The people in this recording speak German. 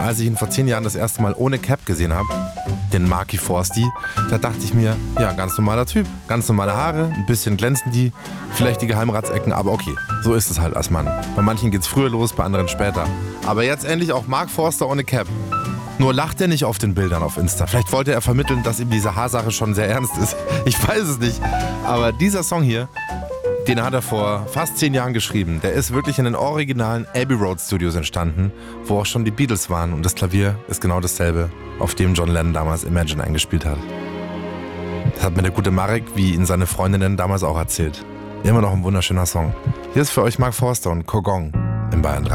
als ich ihn vor 10 Jahren das erste Mal ohne Cap gesehen habe, den Marky Forsty, da dachte ich mir, ja, ganz normaler Typ, ganz normale Haare, ein bisschen glänzen die, vielleicht die Geheimratsecken, aber okay, so ist es halt als Mann. Bei manchen geht's früher los, bei anderen später. Aber jetzt endlich auch Mark Forster ohne Cap. Nur lacht er nicht auf den Bildern auf Insta. Vielleicht wollte er vermitteln, dass ihm diese Haarsache schon sehr ernst ist. Ich weiß es nicht. Aber dieser Song hier, den hat er vor fast 10 Jahren geschrieben. Der ist wirklich in den originalen Abbey Road Studios entstanden, wo auch schon die Beatles waren. Und das Klavier ist genau dasselbe, auf dem John Lennon damals Imagine eingespielt hat. Das hat mir der gute Marek, wie ihn seine Freundinnen damals auch erzählt. Immer noch ein wunderschöner Song. Hier ist für euch Mark Forster und Kogong im Bayern 3.